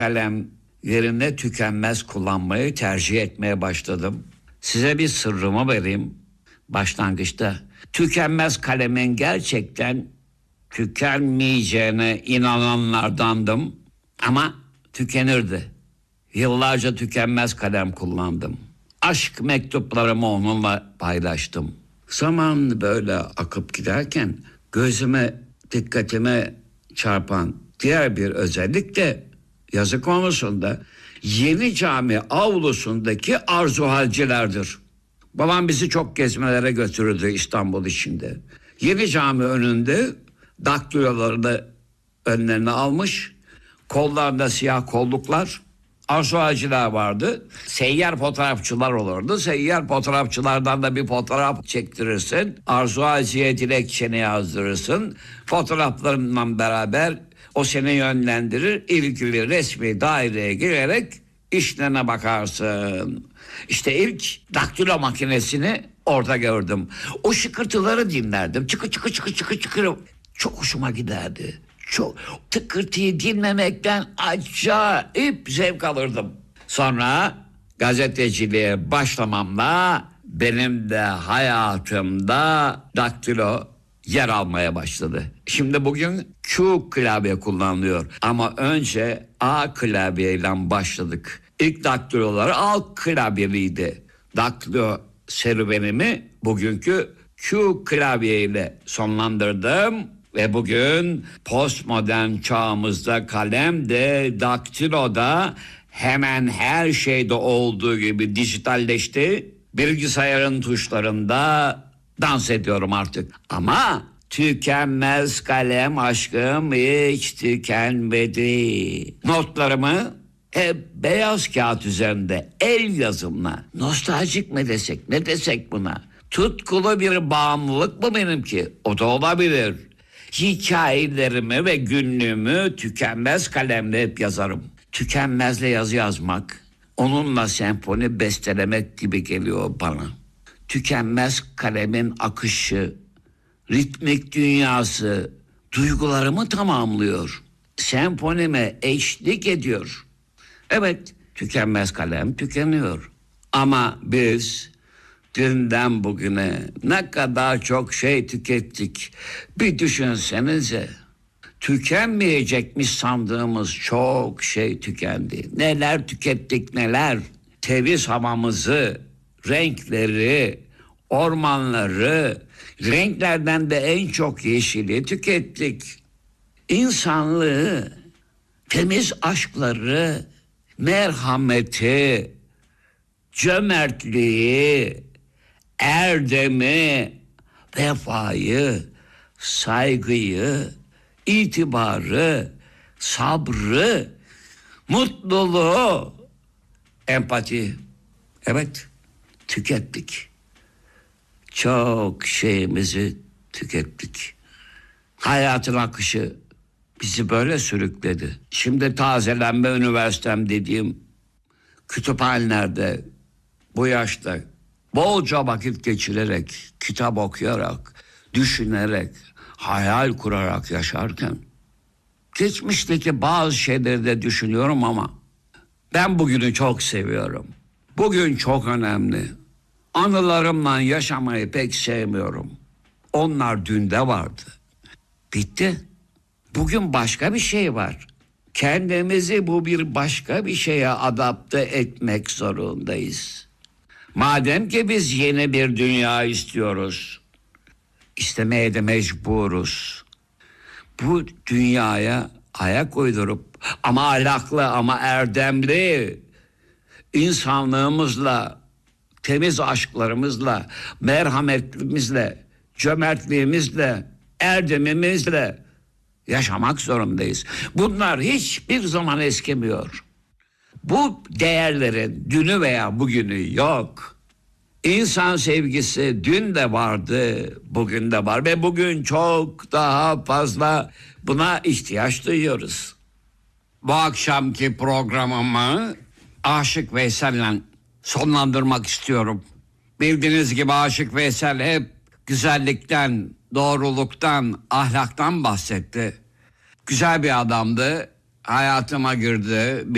kalem yerine tükenmez kullanmayı tercih etmeye başladım. Size bir sırrımı vereyim. Başlangıçta tükenmez kalemin gerçekten tükenmeyeceğine inananlardandım. Ama tükenirdi. Yıllarca tükenmez kalem kullandım. Aşk mektuplarımı onunla paylaştım. Zaman böyle akıp giderken gözüme, dikkatime çarpan diğer bir özellik de yazı konusunda Yeni Cami avlusundaki arzuhalcilerdir. Babam bizi çok gezmelere götürürdü İstanbul içinde. Yeni Cami önünde daktilolarını önlerine almış, kollarında siyah kolluklar, arzuhalciler vardı. Seyyar fotoğrafçılar olurdu. Seyyar fotoğrafçılardan da bir fotoğraf çektirirsin. Arzuhalciye dilekçeni yazdırırsın. Fotoğraflarından beraber o seni yönlendirir. İlgili resmi daireye girerek işlerine bakarsın. İşte ilk daktilo makinesini orada gördüm. O şıkırtıları dinlerdim. Çıkı çıkı çıkı çıkı çıkı. Çok hoşuma giderdi. Çok tıkırtıyı dinlemekten acayip zevk alırdım. Sonra gazeteciliğe başlamamla benim de hayatımda daktilo yer almaya başladı. Şimdi bugün Q klavye kullanılıyor ama önce A klavyeyle başladık. İlk daktilolar A klavyeliydi. Daktilo serüvenimi bugünkü Q klavye ile sonlandırdım. Ve bugün postmodern çağımızda kalem de daktilo da hemen her şeyde olduğu gibi dijitalleşti. Bilgisayarın tuşlarında dans ediyorum artık. Ama tükenmez kalem aşkım hiç tükenmedi. Notlarımı hep beyaz kağıt üzerinde el yazımla. Nostaljik mi desek, ne desek buna? Tutkulu bir bağımlılık mı benimki? O da olabilir. Hikayelerimi ve günlüğümü tükenmez kalemle hep yazarım. Tükenmezle yazı yazmak, onunla senfoni bestelemek gibi geliyor bana. Tükenmez kalemin akışı, ritmik dünyası duygularımı tamamlıyor. Senfonime eşlik ediyor. Evet, tükenmez kalem tükeniyor. Ama biz dünden bugüne ne kadar çok şey tükettik. Bir düşünsenize. Tükenmeyecekmiş sandığımız çok şey tükendi. Neler tükettik neler. Temiz havamızı, renkleri, ormanları, renklerden de en çok yeşili tükettik. İnsanlığı, temiz aşkları, merhameti, cömertliği, erdemi, vefayı, saygıyı, itibarı, sabrı, mutluluğu, empati. Evet, tükettik. Çok şeyimizi tükettik. Hayatın akışı bizi böyle sürükledi. Şimdi tazelenme üniversitem dediğim kütüphanelerde bu yaşta bolca vakit geçirerek, kitap okuyarak, düşünerek, hayal kurarak yaşarken geçmişteki bazı şeyleri de düşünüyorum ama ben bugünü çok seviyorum. Bugün çok önemli. Anılarımla yaşamayı pek sevmiyorum. Onlar dünde vardı. Bitti. Bugün başka bir şey var. Kendimizi bu bir başka bir şeye adapte etmek zorundayız. Madem ki biz yeni bir dünya istiyoruz, istemeye de mecburuz. Bu dünyaya ayak uydurup ama ahlaklı ama erdemli insanlığımızla, temiz aşklarımızla, merhametimizle, cömertliğimizle, erdemimizle yaşamak zorundayız. Bunlar hiçbir zaman eskimiyor. Bu değerlerin dünü veya bugünü yok. İnsan sevgisi dün de vardı, bugün de var ve bugün çok daha fazla buna ihtiyaç duyuyoruz. Bu akşamki programımı Aşık Veysel'le sonlandırmak istiyorum. Bildiğiniz gibi Aşık Veysel hep güzellikten, doğruluktan, ahlaktan bahsetti. Güzel bir adamdı. Hayatıma girdi.